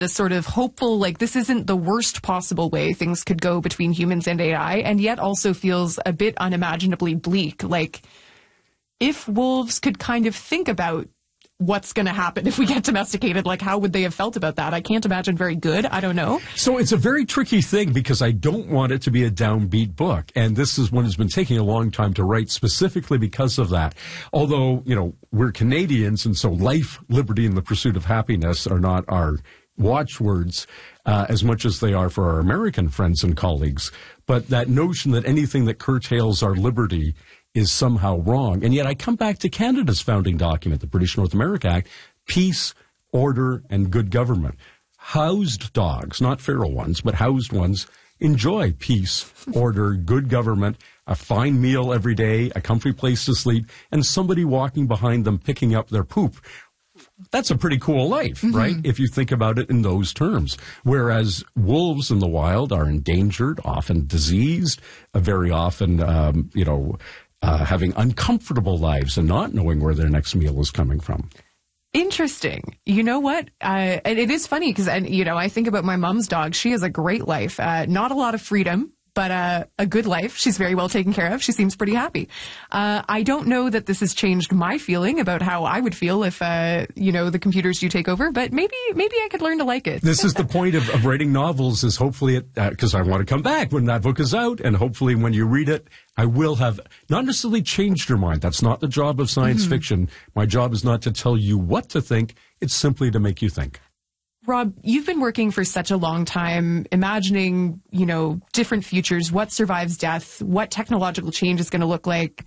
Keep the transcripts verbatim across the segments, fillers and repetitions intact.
a sort of hopeful, like this isn't the worst possible way things could go between humans and A I, and yet also feels a bit unimaginably bleak. Like, if wolves could kind of think about what's going to happen if we get domesticated, like how would they have felt about that? I can't imagine very good. I don't know. So it's a very tricky thing because I don't want it to be a downbeat book. And this is one that's been taking a long time to write specifically because of that. Although, you know, we're Canadians, and so life, liberty, and the pursuit of happiness are not our watchwords uh, as much as they are for our American friends and colleagues. But that notion that anything that curtails our liberty is somehow wrong. And yet I come back to Canada's founding document, the British North America Act, peace, order, and good government. Housed dogs, not feral ones, but housed ones, enjoy peace, order, good government, a fine meal every day, a comfy place to sleep, and somebody walking behind them picking up their poop. That's a pretty cool life, mm-hmm. right? If you think about it in those terms. Whereas wolves in the wild are endangered, often diseased, uh, very often, um, you know, Uh, having uncomfortable lives and not knowing where their next meal is coming from. Interesting. You know what? Uh, and it is funny because, you know, I think about my mom's dog. She has a great life. Uh, not a lot of freedom, but uh, a good life. She's very well taken care of. She seems pretty happy. Uh, I don't know that this has changed my feeling about how I would feel if, uh, you know, the computers do take over, but maybe maybe I could learn to like it. This is the point of, of writing novels, is hopefully, because uh, I want to come back when that book is out, and hopefully when you read it, I will have not necessarily changed your mind. That's not the job of science mm-hmm. fiction. My job is not to tell you what to think. It's simply to make you think. Rob, you've been working for such a long time, imagining, you know, different futures, what survives death, what technological change is going to look like.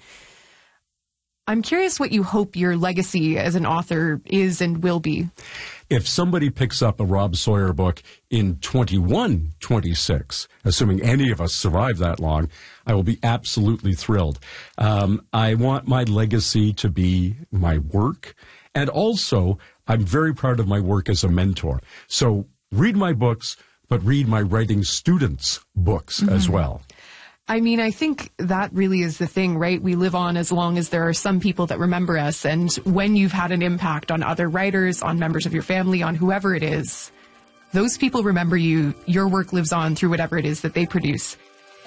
I'm curious what you hope your legacy as an author is and will be. If somebody picks up a Rob Sawyer book in twenty-one twenty-six, assuming any of us survive that long, I will be absolutely thrilled. Um, I want my legacy to be my work, and also I'm very proud of my work as a mentor. So read my books, but read my writing students' books mm-hmm. as well. I mean, I think that really is the thing, right? We live on as long as there are some people that remember us. And when you've had an impact on other writers, on members of your family, on whoever it is, those people remember you. Your work lives on through whatever it is that they produce.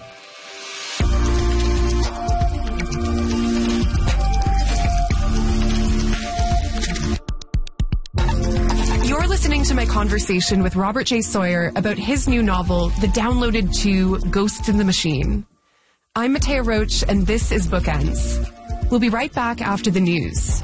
Listening to my conversation with Robert J. Sawyer about his new novel, The Downloaded two, Ghosts in the Machine. I'm Matea Roach, and this is Bookends. We'll be right back after the news.